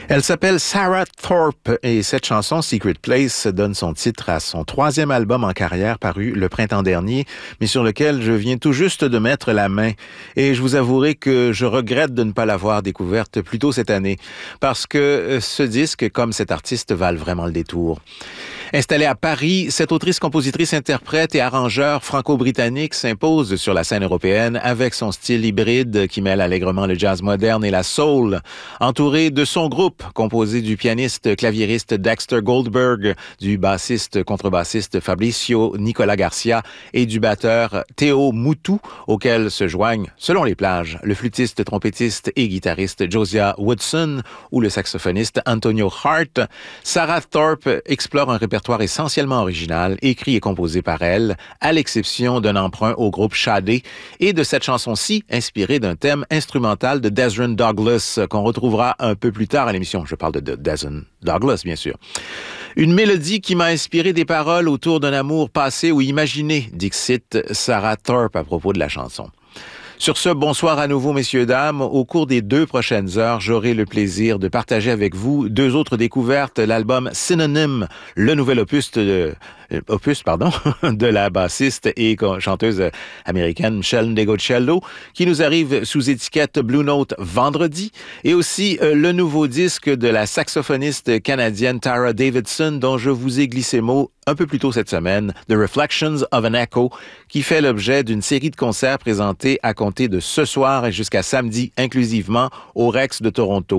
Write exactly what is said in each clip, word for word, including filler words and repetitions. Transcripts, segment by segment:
Elle s'appelle Sarah Thorpe et cette chanson, Secret Place, donne son titre à son troisième album en carrière paru le printemps dernier, mais sur lequel je viens tout juste de mettre la main. Et je vous avouerai que je regrette de ne pas l'avoir découverte plus tôt cette année, parce que ce disque, comme cet artiste, valent vraiment le détour. Installée à Paris, cette autrice, compositrice, interprète et arrangeur franco-britannique s'impose sur la scène européenne avec son style hybride qui mêle allègrement le jazz moderne et la soul. Entourée de son groupe, composé du pianiste claviériste Dexter Goldberg, du bassiste contrebassiste Fabricio Nicolas Garcia et du batteur Théo Moutou, auquel se joignent, selon les plages, le flûtiste, trompettiste et guitariste Josiah Woodson ou le saxophoniste Antonio Hart. Sarah Thorpe explore un répertoire essentiellement original, écrit et composé par elle, à l'exception d'un emprunt au groupe Sade et de cette chanson-ci inspirée d'un thème instrumental de Desron Douglas qu'on retrouvera un peu plus tard à l'émission. Je parle de Desron Douglas, bien sûr. Une mélodie qui m'a inspiré des paroles autour d'un amour passé ou imaginé, dixit Sarah Thorpe à propos de la chanson. Sur ce, bonsoir à nouveau, messieurs, dames. Au cours des deux prochaines heures, j'aurai le plaisir de partager avec vous deux autres découvertes, l'album Synonym, le nouvel opus de, opus, pardon, de la bassiste et chanteuse américaine Michelle Ndegocello, qui nous arrive sous étiquette Blue Note vendredi, et aussi euh, le nouveau disque de la saxophoniste canadienne Tara Davidson, dont je vous ai glissé mot un peu plus tôt cette semaine, The Reflections of an Echo, qui fait l'objet d'une série de concerts présentés à compter de ce soir et jusqu'à samedi, inclusivement, au Rex de Toronto.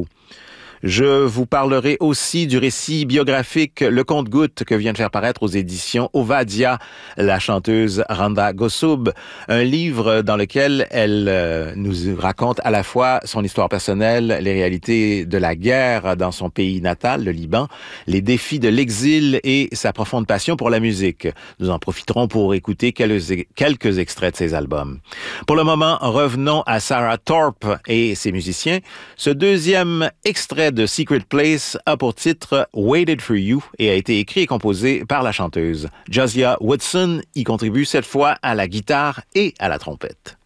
Je vous parlerai aussi du récit biographique Le Compte-Gouttes que vient de faire paraître aux éditions Ovadia, la chanteuse Randa Gossoub, un livre dans lequel elle euh, nous raconte à la fois son histoire personnelle, les réalités de la guerre dans son pays natal, le Liban, les défis de l'exil et sa profonde passion pour la musique. Nous en profiterons pour écouter quelques, quelques extraits de ses albums. Pour le moment, revenons à Sarah Thorpe et ses musiciens. Ce deuxième extrait de Secret Place a pour titre Waited for You et a été écrit et composé par la chanteuse. Josiah Woodson y contribue cette fois à la guitare et à la trompette.